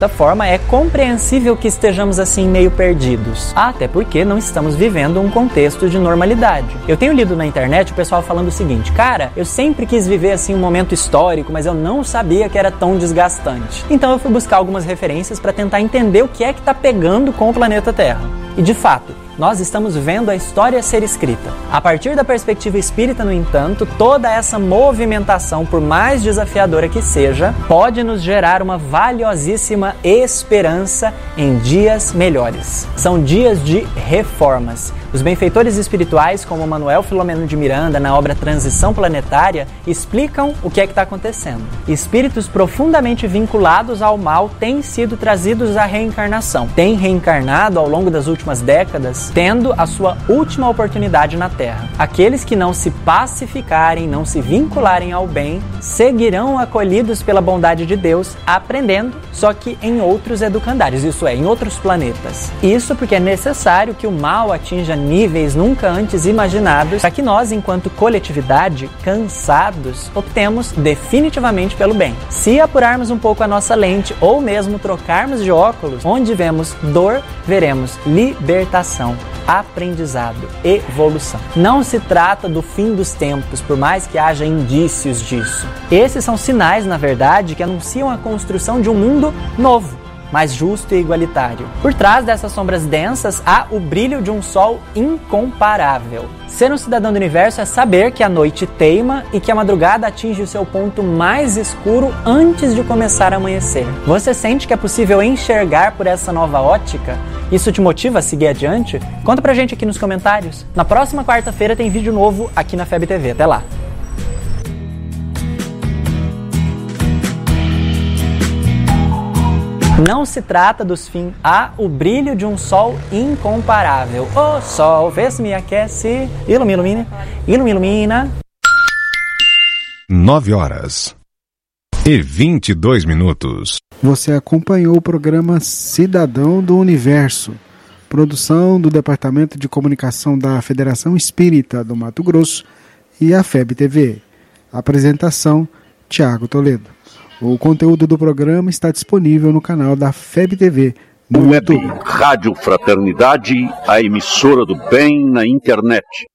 Da forma, é compreensível que estejamos assim meio perdidos, até porque não estamos vivendo um contexto de normalidade. Eu tenho lido na internet o pessoal falando o seguinte: cara, eu sempre quis viver assim um momento histórico, mas eu não sabia que era tão desgastante. Então eu fui buscar algumas referências para tentar entender o que é que está pegando com o planeta Terra. E de fato, nós estamos vendo a história ser escrita. A partir da perspectiva espírita, no entanto, toda essa movimentação, por mais desafiadora que seja, pode nos gerar uma valiosíssima esperança em dias melhores. São dias de reformas. Os benfeitores espirituais, como Manuel Filomeno de Miranda, na obra Transição Planetária, explicam o que é que está acontecendo. Espíritos profundamente vinculados ao mal têm sido trazidos à reencarnação. Têm reencarnado ao longo das últimas décadas, tendo a sua última oportunidade na Terra. Aqueles que não se pacificarem, não se vincularem ao bem, seguirão acolhidos pela bondade de Deus, aprendendo, só que em outros educandários, isso é, em outros planetas. Isso porque é necessário que o mal atinja níveis nunca antes imaginados, para que nós, enquanto coletividade, cansados, optemos definitivamente pelo bem. Se apurarmos um pouco a nossa lente, ou mesmo trocarmos de óculos, onde vemos dor, veremos libertação, aprendizado, evolução. Não se trata do fim dos tempos, por mais que haja indícios disso. Esses são sinais, na verdade, que anunciam a construção de um mundo novo, mais justo e igualitário. Por trás dessas sombras densas há o brilho de um sol incomparável. Ser um cidadão do universo é saber que a noite teima e que a madrugada atinge o seu ponto mais escuro antes de começar a amanhecer. Você sente que é possível enxergar por essa nova ótica? Isso te motiva a seguir adiante? Conta pra gente aqui nos comentários. Na próxima quarta-feira tem vídeo novo aqui na FEB TV. Até lá! Não se trata dos fins, há o brilho de um sol incomparável. O sol, vê se me aquece, ilumina. 9h22. Você acompanhou o programa Cidadão do Universo, produção do Departamento de Comunicação da Federação Espírita do Mato Grosso e a FEB TV. Apresentação, Tiago Toledo. O conteúdo do programa está disponível no canal da FEB TV no YouTube. Rádio Fraternidade, a emissora do bem na internet.